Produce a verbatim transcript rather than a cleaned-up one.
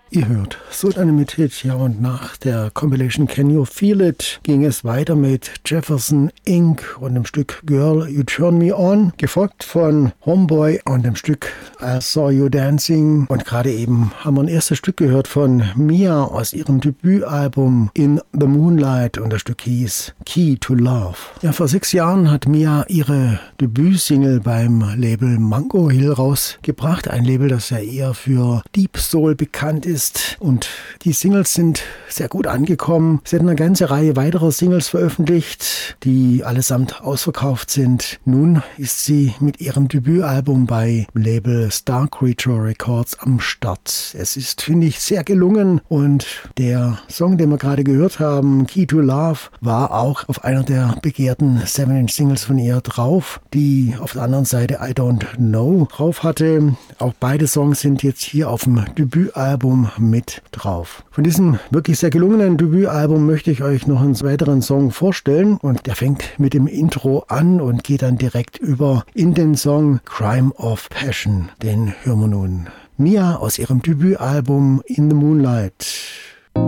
Ihr hört So deine mit Hit, ja, und nach der Compilation Can You Feel It ging es weiter mit Jefferson Incorporated und dem Stück Girl You Turn Me On, gefolgt von Homeboy und dem Stück I Saw You Dancing. Und gerade eben haben wir ein erstes Stück gehört von Mia aus ihrem Debütalbum In the Moonlight und das Stück hieß Key to Love. Ja, vor sechs Jahren hat Mia ihre Debütsingle beim Label Mango Hill rausgebracht, ein Label, das ja eher für Deep Soul bekannt ist. Und die Singles sind sehr gut angekommen. Sie hat eine ganze Reihe weiterer Singles veröffentlicht, die allesamt ausverkauft sind. Nun ist sie mit ihrem Debütalbum bei Label Star Creature Records am Start. Es ist, finde ich, sehr gelungen und der Song, den wir gerade gehört haben, Key to Love, war auch auf einer der begehrten seven inch Singles von ihr drauf, die auf der anderen Seite I Don't Know drauf hatte. Auch beide Songs sind jetzt hier auf dem Debütalbum mit drauf. Von diesem wirklich sehr gelungenen Debütalbum möchte ich euch noch einen weiteren Song vorstellen und der fängt mit dem Intro an und geht dann direkt über in den Song Crime of Passion. Den hören wir nun. Mia aus ihrem Debütalbum In the Moonlight.